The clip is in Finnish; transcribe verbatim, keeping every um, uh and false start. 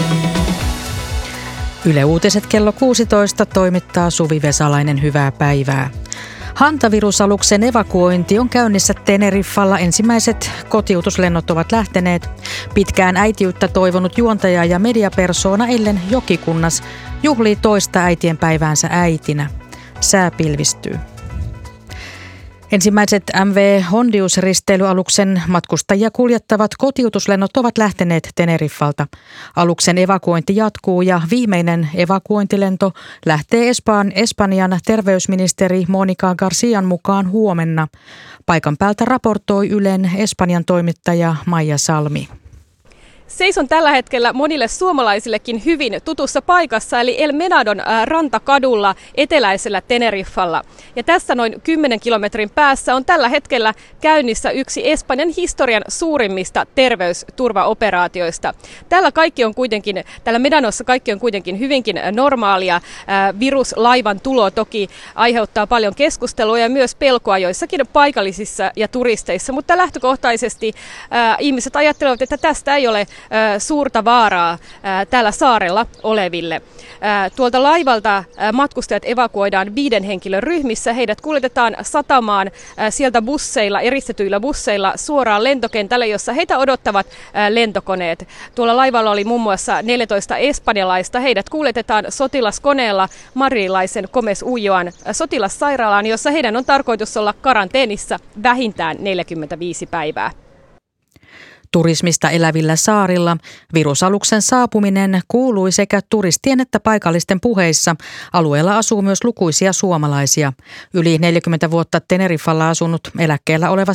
Yle Uutiset kello kuusitoista toimittaa Suvi Vesalainen, hyvää päivää. Hantavirusaluksen evakuointi on käynnissä Teneriffalla. Ensimmäiset kotiutuslennot ovat lähteneet. Pitkään äitiyttä toivonut juontaja ja mediapersoona Ellen Jokikunnas juhlii toista äitienpäiväänsä äitinä. Sää pilvistyy. Ensimmäiset M V Hondius-risteilyaluksen matkustajia kuljettavat kotiutuslennot ovat lähteneet Teneriffalta. Aluksen evakuointi jatkuu ja viimeinen evakuointilento lähtee Espan, Espanjan terveysministeri Mónica Garcían mukaan huomenna. Paikan päältä raportoi Ylen Espanjan toimittaja Maija Salmi. Seison tällä hetkellä monille suomalaisillekin hyvin tutussa paikassa, eli El Menadon rantakadulla eteläisellä Teneriffalla. Ja tässä noin kymmenen kilometrin päässä on tällä hetkellä käynnissä yksi Espanjan historian suurimmista terveysturvaoperaatioista. Tällä, kaikki on kuitenkin, tällä Medanossa kaikki on kuitenkin hyvinkin normaalia. Viruslaivan tulo toki aiheuttaa paljon keskustelua ja myös pelkoa joissakin paikallisissa ja turisteissa, mutta lähtökohtaisesti äh, ihmiset ajattelevat, että tästä ei ole suurta vaaraa täällä saarella oleville. Tuolta laivalta matkustajat evakuoidaan viiden henkilön ryhmissä. Heidät kuljetetaan satamaan sieltä busseilla, eristetyillä busseilla suoraan lentokentälle, jossa heitä odottavat lentokoneet. Tuolla laivalla oli muun muassa neljätoista espanjalaista. Heidät kuljetetaan sotilaskoneella madridilaisen Gómez Ulloan sotilassairaalaan, jossa heidän on tarkoitus olla karanteenissa vähintään neljäkymmentäviisi päivää. Turismista elävillä saarilla virusaluksen saapuminen kuului sekä turistien että paikallisten puheissa. Alueella asuu myös lukuisia suomalaisia. Yli neljäkymmentä vuotta Teneriffalla asunut eläkkeellä oleva